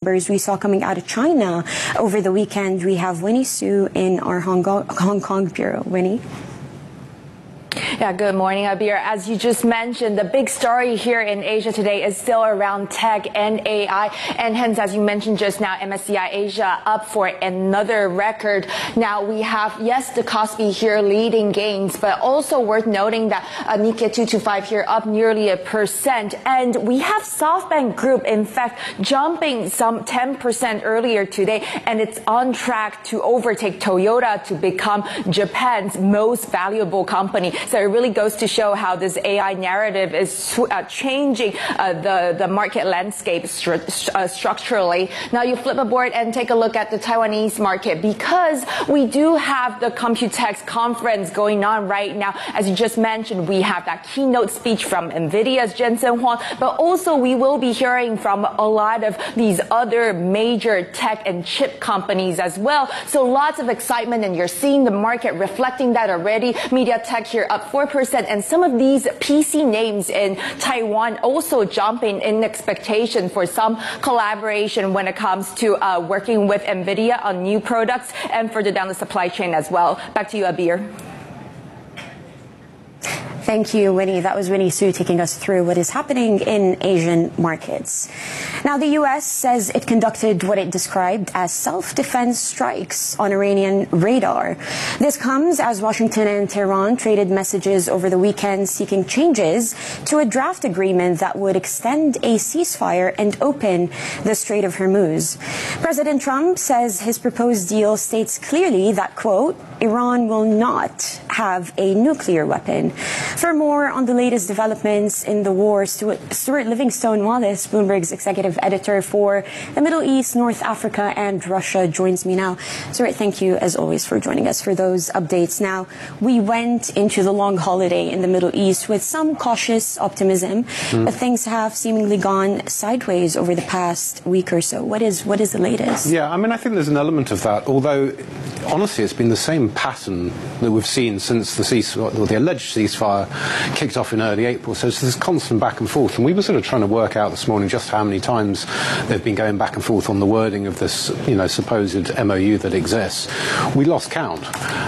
numbers we saw coming out of China over the weekend. We have Winnie Su in our Hong Kong bureau. Winnie? Yeah, good morning, Abir. As you just mentioned, the big story here in Asia today is still around tech and AI. And hence, as you mentioned just now, MSCI Asia up for another record. Now, we have, yes, the Kospi here leading gains, but also worth noting that Nikkei 225 here up nearly 1%. And we have SoftBank Group, in fact, jumping some 10% earlier today. And it's on track to overtake Toyota to become Japan's most valuable company. So it really goes to show how this AI narrative is changing the market landscape structurally. Now you flip aboard and take a look at the Taiwanese market, because we do have the Computex conference going on right now. As you just mentioned, we have that keynote speech from NVIDIA's Jensen Huang, but also we will be hearing from a lot of these other major tech and chip companies as well. So lots of excitement, and you're seeing the market reflecting that already. MediaTek here up 4%, and some of these PC names in Taiwan also jumping in expectation for some collaboration when it comes to working with NVIDIA on new products and further down the supply chain as well. Back to you, Abir. Thank you, Winnie. That was Winnie Su taking us through what is happening in Asian markets. Now, the U.S. says it conducted what it described as self-defense strikes on Iranian radar. This comes as Washington and Tehran traded messages over the weekend seeking changes to a draft agreement that would extend a ceasefire and open the Strait of Hormuz. President Trump says his proposed deal states clearly that, quote, Iran will not have a nuclear weapon. For more on the latest developments in the war, Stuart Livingstone Wallace, Bloomberg's executive editor for the Middle East, North Africa, and Russia, joins me now. Stuart, thank you, as always, for joining us for those updates. Now, we went into the long holiday in the Middle East with some cautious optimism, but things have seemingly gone sideways over the past week or so. What is the latest? Yeah, I mean, I think there's an element of that, although, honestly, it's been the same pattern that we've seen since the alleged ceasefire kicked off in early April. So it's this constant back and forth. And we were sort of trying to work out this morning just how many times they've been going back and forth on the wording of this, supposed MOU that exists. We lost count.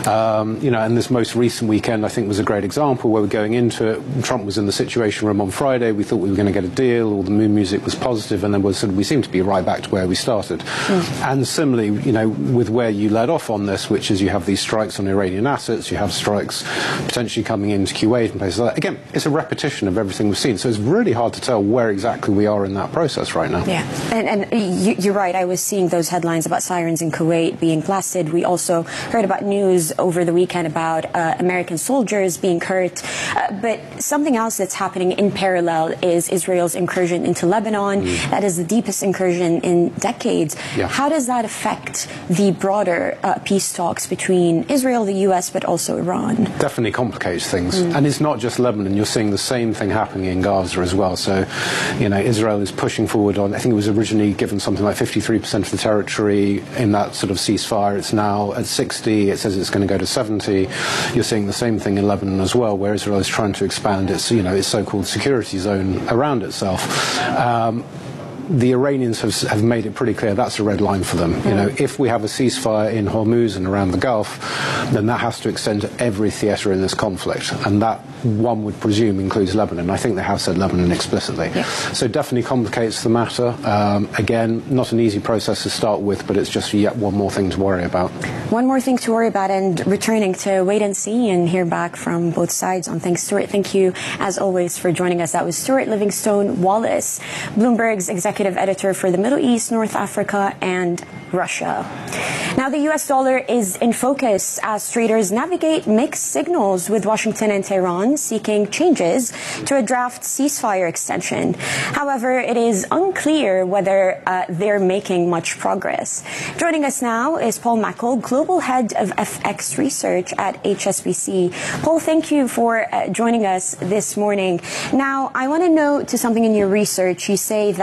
And this most recent weekend, I think, was a great example where we're going into it. Trump was in the Situation Room on Friday. We thought we were going to get a deal. All the mood music was positive, and then we seemed to be right back to where we started. And similarly, with where you led off on this, which is you have these strikes on Iranian assets, you have strikes potentially coming into Kuwait and places like that. Again, it's a repetition of everything we've seen, so it's really hard to tell where exactly we are in that process right now. Yeah, and you're right. I was seeing those headlines about sirens in Kuwait being blasted. We also heard about news over the weekend about American soldiers being hurt. But something else that's happening in parallel is Israel's incursion into Lebanon. That is the deepest incursion in decades. Yeah. How does that affect the broader peace talks between Israel, the U.S., but also Iran? Definitely complicates things. And it's not just Lebanon. You're seeing the same thing happening in Gaza as well. So, Israel is pushing forward on, I think it was originally given something like 53% of the territory in that sort of ceasefire. It's now at 60. It says it's going to go to 70. You're seeing the same thing in Lebanon as well, where Israel is trying to expand its, its so-called security zone around itself. The Iranians have made it pretty clear that's a red line for them. If we have a ceasefire in Hormuz and around the Gulf, then that has to extend to every theatre in this conflict, and that, one would presume, includes Lebanon. I think they have said Lebanon explicitly. Yeah. So definitely complicates the matter. Again, not an easy process to start with, but it's just yet one more thing to worry about. One more thing to worry about, and returning to wait and see and hear back from both sides on things. Stuart, thank you, as always, for joining us. That was Stuart Livingstone Wallace, Bloomberg's executive editor for the Middle East, North Africa, and Russia. Now, the U.S. dollar is in focus as traders navigate mixed signals, with Washington and Tehran seeking changes to a draft ceasefire extension. However, it is unclear whether they're making much progress. Joining us now is Paul Mackel, Global Head of FX Research at HSBC. Paul, thank you for joining us this morning. Now, I want to note to something in your research. You say that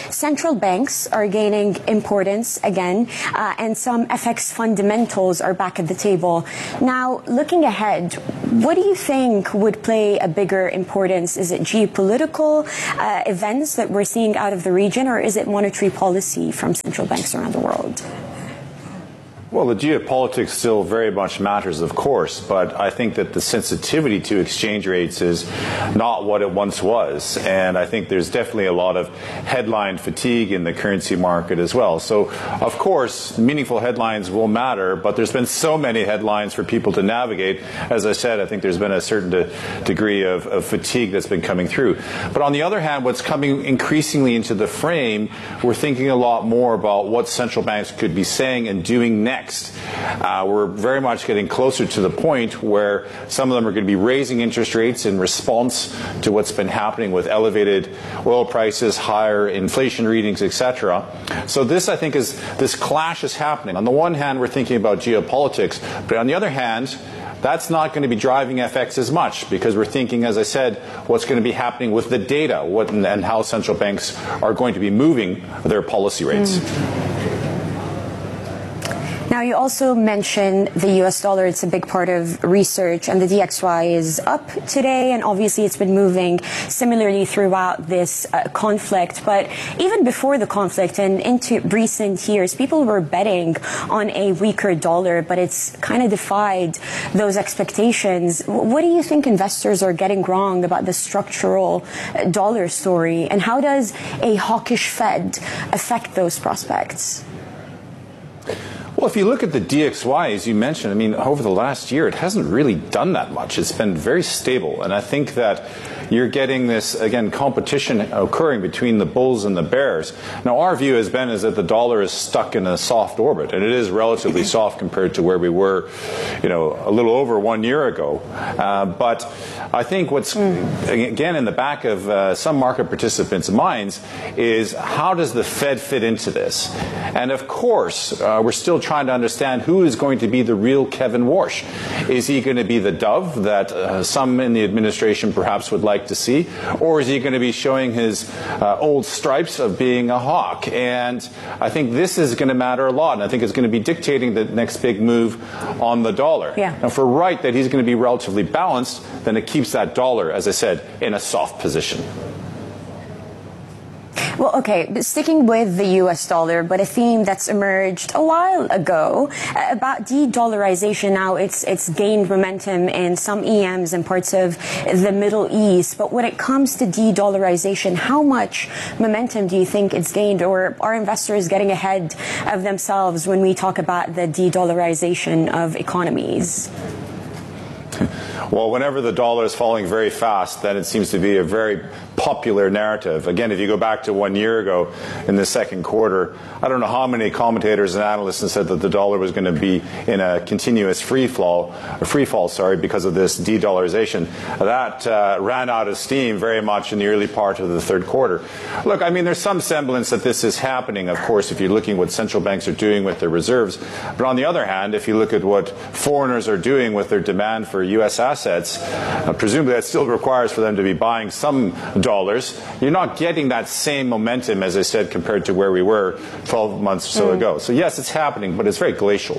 central banks are gaining importance again, and some FX fundamentals are back at the table. Now, looking ahead, what do you think would play a bigger importance? Is it geopolitical events that we're seeing out of the region, or is it monetary policy from central banks around the world? Well, the geopolitics still very much matters, of course, but I think that the sensitivity to exchange rates is not what it once was. And I think there's definitely a lot of headline fatigue in the currency market as well. So, of course, meaningful headlines will matter, but there's been so many headlines for people to navigate. As I said, I think there's been a certain degree of fatigue that's been coming through. But on the other hand, what's coming increasingly into the frame, we're thinking a lot more about what central banks could be saying and doing next. We're very much getting closer to the point where some of them are going to be raising interest rates in response to what's been happening with elevated oil prices, higher inflation readings, etc. So this, I think, this clash is happening. On the one hand, we're thinking about geopolitics, but on the other hand, that's not going to be driving FX as much because we're thinking, as I said, what's going to be happening with the data and how central banks are going to be moving their policy rates. Now, you also mentioned the U.S. dollar. It's a big part of research, and the DXY is up today, and obviously it's been moving similarly throughout this conflict. But even before the conflict and into recent years, people were betting on a weaker dollar, but it's kind of defied those expectations. What do you think investors are getting wrong about the structural dollar story, and how does a hawkish Fed affect those prospects? Well, if you look at the DXY, as you mentioned, I mean, over the last year, it hasn't really done that much. It's been very stable. And I think that you're getting this, again, competition occurring between the bulls and the bears. Now, our view has been is that the dollar is stuck in a soft orbit, and it is relatively soft compared to where we were, a little over 1 year ago. But I think what's, again, in the back of some market participants' minds is how does the Fed fit into this? And, of course, we're still trying to understand who is going to be the real Kevin Warsh. Is he going to be the dove that some in the administration perhaps would like to see, or is he going to be showing his old stripes of being a hawk? And I think this is going to matter a lot, and I think it's going to be dictating the next big move on the dollar. Yeah. Now, if we're right that he's going to be relatively balanced, then it keeps that dollar, as I said, in a soft position. Well, okay, sticking with the U.S. dollar, but a theme that's emerged a while ago about de-dollarization. Now it's gained momentum in some EMs and parts of the Middle East. But when it comes to de-dollarization, how much momentum do you think it's gained, or are investors getting ahead of themselves when we talk about the de-dollarization of economies? Well, whenever the dollar is falling very fast, then it seems to be a very popular narrative. Again, if you go back to 1 year ago in the second quarter, I don't know how many commentators and analysts have said that the dollar was going to be in a continuous free fall, because of this de-dollarization. That ran out of steam very much in the early part of the third quarter. Look, I mean, there's some semblance that this is happening, of course, if you're looking at what central banks are doing with their reserves. But on the other hand, if you look at what foreigners are doing with their demand for U.S. assets, presumably that still requires for them to be buying some dollars. You're not getting that same momentum, as I said, compared to where we were 12 months or so ago. So yes, it's happening, but it's very glacial.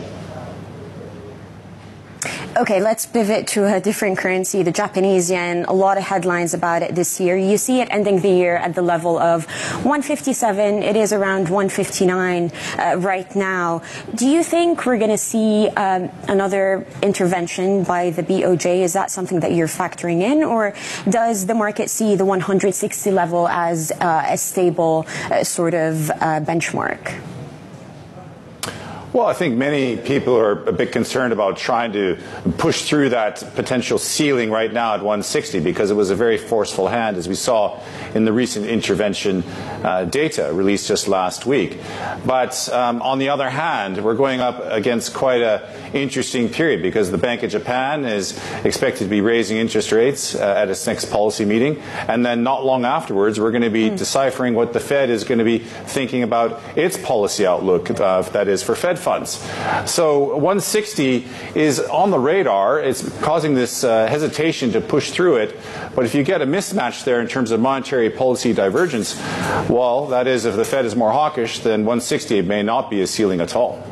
Okay, let's pivot to a different currency, the Japanese yen. A lot of headlines about it this year. You see it ending the year at the level of 157. It is around 159 right now. Do you think we're going to see another intervention by the BOJ? Is that something that you're factoring in, or does the market see the 160 level as a stable sort of benchmark? Well, I think many people are a bit concerned about trying to push through that potential ceiling right now at 160 because it was a very forceful hand, as we saw in the recent intervention data released just last week. But on the other hand, we're going up against quite an interesting period because the Bank of Japan is expected to be raising interest rates at its next policy meeting. And then not long afterwards, we're going to be deciphering what the Fed is going to be thinking about its policy outlook, that is for Fed funds. So 160 is on the radar. It's causing this hesitation to push through it. But if you get a mismatch there in terms of monetary policy divergence, well, that is, if the Fed is more hawkish, then 160 may not be a ceiling at all.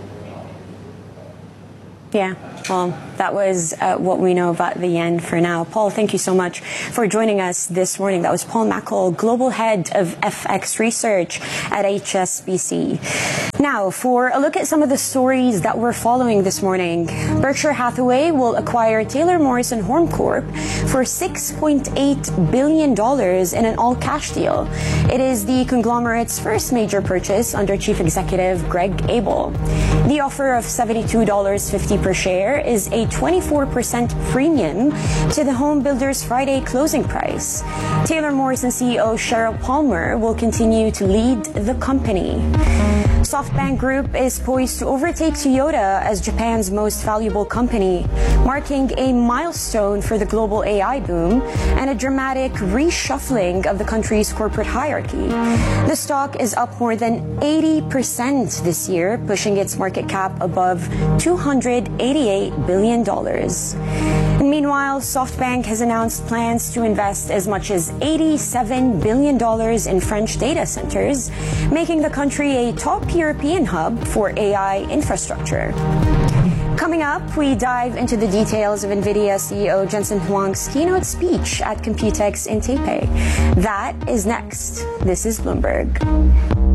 Yeah, well, that was what we know about the yen for now. Paul, thank you so much for joining us this morning. That was Paul Mackel, Global Head of FX Research at HSBC. Now, for a look at some of the stories that we're following this morning, Berkshire Hathaway will acquire Taylor Morrison Home Corp for $6.8 billion in an all-cash deal. It is the conglomerate's first major purchase under Chief Executive Greg Abel. The offer of $72.50 per share is a 24% premium to the home builder's Friday closing price. Taylor Morrison CEO Sheryl Palmer will continue to lead the company. SoftBank Group is poised to overtake Toyota as Japan's most valuable company, marking a milestone for the global AI boom and a dramatic reshuffling of the country's corporate hierarchy. The stock is up more than 80% this year, pushing its market cap above $288 billion. And meanwhile, SoftBank has announced plans to invest as much as $87 billion in French data centers, making the country a top European hub for AI infrastructure. Coming up, we dive into the details of NVIDIA CEO Jensen Huang's keynote speech at Computex in Taipei. That is next. This is Bloomberg.